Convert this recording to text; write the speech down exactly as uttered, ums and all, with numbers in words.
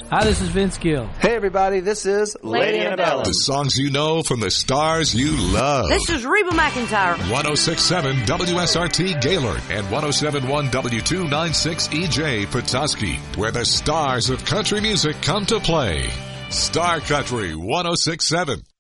Hi, this is Vince Gill. Hey, everybody, this is Lady Annabella. The songs you know from the stars you love. This is Reba McEntire. one oh six point seven W S R T Gaylord and one oh seven point one W two ninety-six E J Petoskey, where the stars of country music come to play. Star Country one oh six point seven.